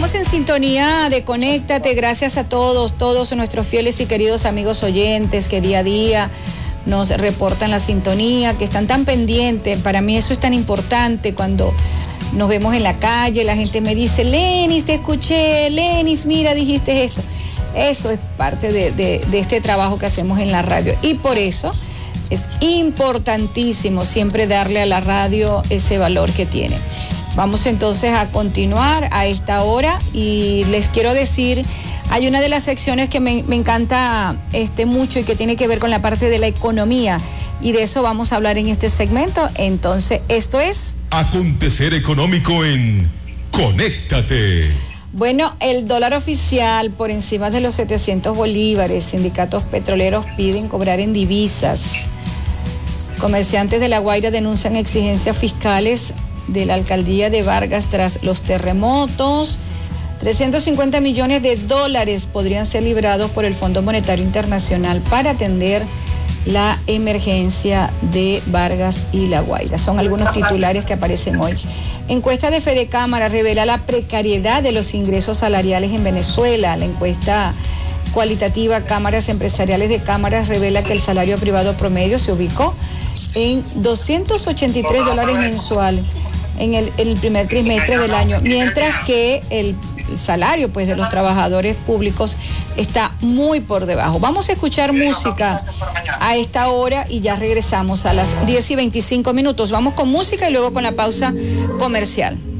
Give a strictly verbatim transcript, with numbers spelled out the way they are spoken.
estamos en sintonía de Conéctate. Gracias a todos, todos nuestros fieles y queridos amigos oyentes que día a día nos reportan la sintonía, que están tan pendientes. Para mí eso es tan importante cuando nos vemos en la calle, la gente me dice, Lenis, te escuché, Lenis, mira, dijiste esto. Eso es parte de, de, de este trabajo que hacemos en la radio. Y por eso es importantísimo siempre darle a la radio ese valor que tiene. Vamos entonces a continuar a esta hora y les quiero decir, hay una de las secciones que me, me encanta este, mucho y que tiene que ver con la parte de la economía y de eso vamos a hablar en este segmento. Entonces, esto es... Acontecer económico en Conéctate. Bueno, el dólar oficial por encima de los setecientos bolívares. Sindicatos petroleros piden cobrar en divisas. Comerciantes de La Guaira denuncian exigencias fiscales de la alcaldía de Vargas tras los terremotos. trescientos cincuenta millones de dólares podrían ser librados por el Fondo Monetario Internacional para atender la emergencia de Vargas y La Guaira. Son algunos titulares que aparecen hoy. Encuesta de Fede Cámara revela la precariedad de los ingresos salariales en Venezuela. La encuesta cualitativa Cámaras Empresariales de Cámaras revela que el salario privado promedio se ubicó en doscientos ochenta y tres dólares mensuales en el, el primer trimestre del año, mientras que el, el salario pues de los trabajadores públicos está muy por debajo. Vamos a escuchar música a esta hora y ya regresamos a las diez y veinticinco minutos. Vamos con música y luego con la pausa comercial.